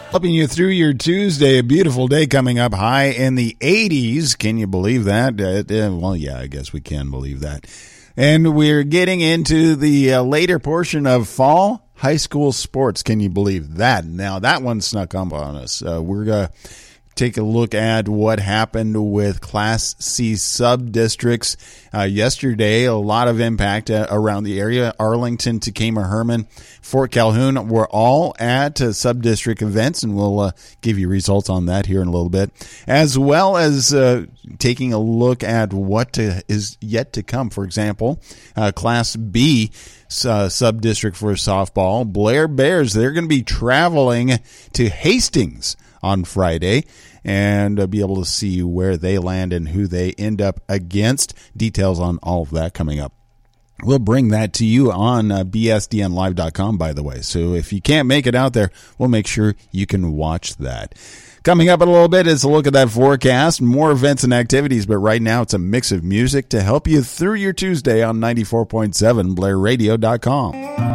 Helping you through your Tuesday, a beautiful day coming up, high in the 80s. Can you believe that? Well, yeah, I guess we can believe that. And we're getting into the later portion of fall high school sports. Can you believe that? Now, that one snuck up on us. We're going to take a look at what happened with Class C sub-districts. Yesterday, a lot of impact around the area. Arlington, Takema, Herman, Fort Calhoun were all at sub-district events, and we'll give you results on that here in a little bit, as well as taking a look at what is yet to come. For example, Class B sub-district for softball, Blair Bears, they're going to be traveling to Hastings on Friday and be able to see where they land and who they end up against. Details on all of that coming up. We'll bring that to you on bsdnlive.com, by the way. So if you can't make it out there, we'll make sure you can watch that. Coming up in a little bit is a look at that forecast, more events and activities, but right now it's a mix of music to help you through your Tuesday on 94.7 BlairRadio.com.